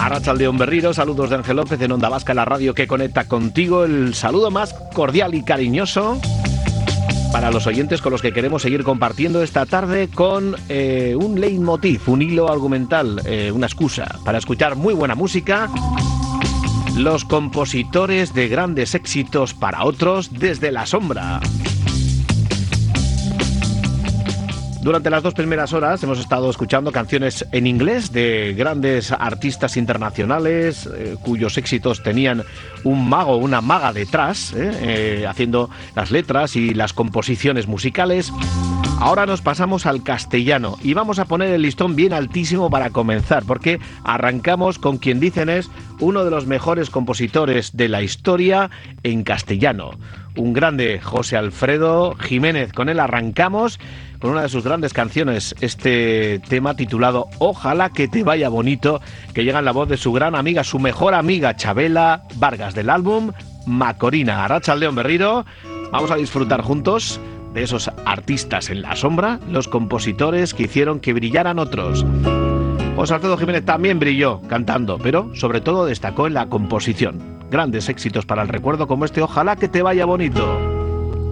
Arratsaldeon Berriro, saludos de Ángel López en Onda Vasca, la radio que conecta contigo. El saludo más cordial y cariñoso para los oyentes con los que queremos seguir compartiendo esta tarde con un leitmotiv, un hilo argumental, una excusa para escuchar muy buena música. Los compositores de grandes éxitos para otros desde la sombra. Durante las 2 primeras horas hemos estado escuchando canciones en inglés de grandes artistas internacionales cuyos éxitos tenían un mago, una maga detrás, haciendo las letras y las composiciones musicales. Ahora nos pasamos al castellano y vamos a poner el listón bien altísimo para comenzar, porque arrancamos con quien dicen es uno de los mejores compositores de la historia en castellano. Un grande, José Alfredo Jiménez. Con él arrancamos con una de sus grandes canciones, este tema titulado Ojalá que te vaya bonito, que llega en la voz de su gran amiga, su mejor amiga, Chabela Vargas, del álbum Macorina. Arratsaldeon Berriro, vamos a disfrutar juntos de esos artistas en la sombra, los compositores que hicieron que brillaran otros. José Alfredo Jiménez también brilló cantando, pero sobre todo destacó en la composición. Grandes éxitos para el recuerdo como este Ojalá que te vaya bonito.